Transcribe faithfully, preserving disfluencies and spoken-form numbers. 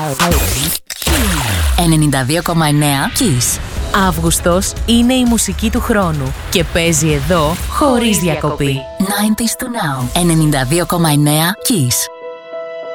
ενενήντα δύο κόμμα εννέα Kiss. Αύγουστος είναι η μουσική του χρόνου και παίζει εδώ χωρίς διακοπή. ενενήντα to now. ενενήντα δύο κόμμα εννέα Kiss.